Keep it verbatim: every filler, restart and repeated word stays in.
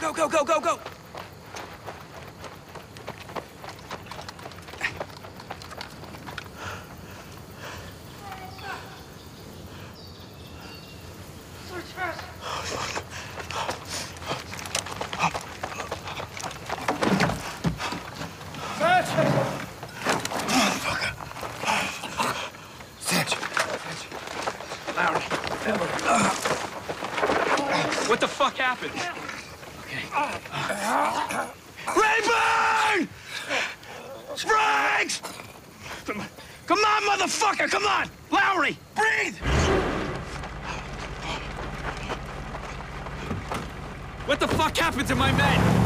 go, go, go, go, go! Search fast! What the fuck happened? Okay. Rayburn! Spriggs! Come on, motherfucker, come on! Lowry, breathe! What the fuck happened to my men?